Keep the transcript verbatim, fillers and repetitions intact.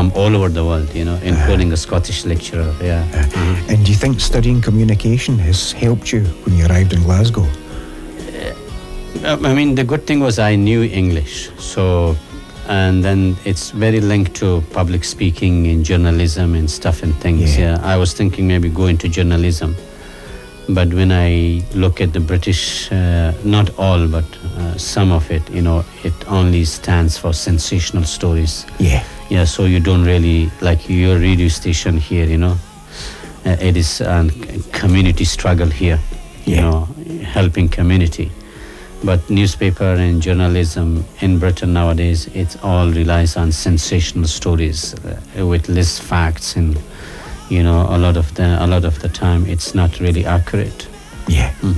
from all over the world, you know, including uh, a Scottish lecturer. Yeah. Uh, mm-hmm. And do you think studying communication has helped you when you arrived in Glasgow? Uh, I mean, the good thing was I knew English, so, and then it's very linked to public speaking and journalism and stuff and things. Yeah, yeah. I was thinking maybe go into journalism. But when I look at the British, uh, not all, but uh, some of it, you know, it only stands for sensational stories. Yeah. Yeah, so you don't really, like your radio station here, you know, uh, it is a community struggle here, you yeah. know, helping community. But newspaper and journalism in Britain nowadays, it all relies on sensational stories uh, with less facts, and you know, a lot of the a lot of the time it's not really accurate. Yeah. Mm.